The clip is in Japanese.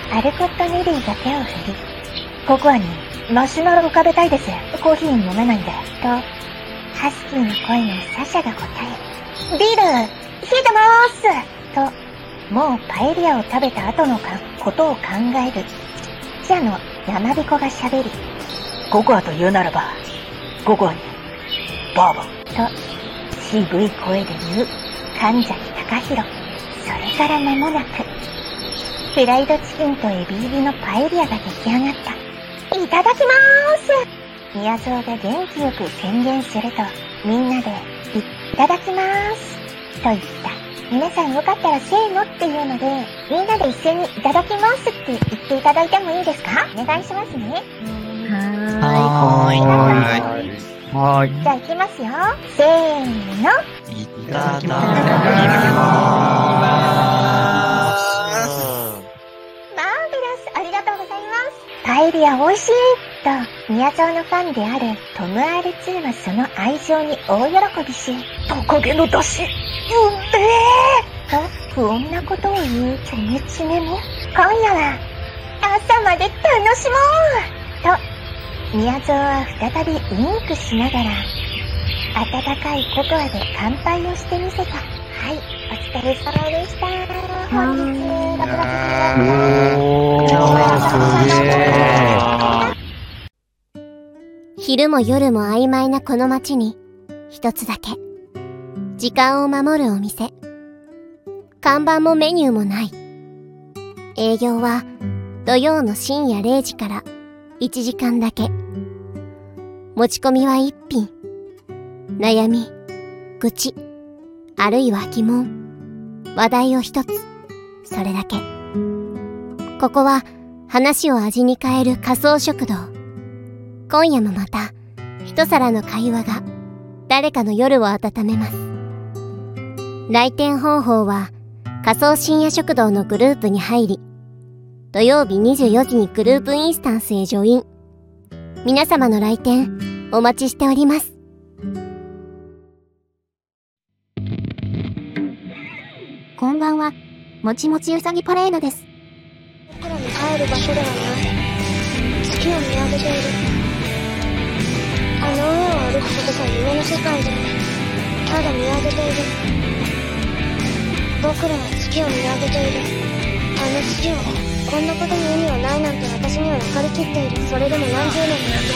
アルコット・ネリーが手を振り、ココアにマシュマロ浮かべたいです。コーヒー飲めないんで。と、ハスキーの声のサシャが答え、ビール、冷えてまーすと、もうパエリアを食べた後のことを考える、記者の山彦が喋り、ココアと言うならば、ココアに、バーボンと、渋い声で言う、神崎隆弘。それから間もなく、フライドチキンとエビ入りのパエリアが出来上がった。いただきまーす。宮蔵が元気よく宣言すると、みんなで、いただきまーす。と言った。皆さんよかったらせーのっていうので、みんなで一斉にいただきますって言っていただいてもいいですか？お願いしますね。 はい。 じゃあ行きますよ。せーの。 いただきます。 マーベラス、ありがとうございます。パエリア美味しいと、宮沢のファンであるトム R2 はその愛情に大喜びし、トカゲの出汁、うめえと不穏なことを言うチョメチメも、今夜は朝まで楽しもうと、宮沢は再びウインクしながら、温かいココアで乾杯をしてみせた。はい、お疲れ様でした。本日、 昼も夜も曖昧なこの街に、一つだけ、時間を守るお店。看板もメニューもない。営業は土曜の深夜0時から1時間だけ。持ち込みは1品。悩み、愚痴、あるいは疑問、話題を一つ。それだけ。ここは話を味に変える仮想食堂。今夜もまた一皿の会話が誰かの夜を温めます。来店方法は仮想深夜食堂のグループに入り、土曜日24時にグループインスタンスへジョイン。皆様の来店お待ちしております。 こんばんは、もちもちうさぎパレードです。 僕らの帰る場所ではない。月を見上げている。あの上を歩くことさえ夢の世界で、ただ見上げている。僕らは月を見上げている。あの月を、こんなことに意味はないなんて私には分かりきっている。それでも何十年も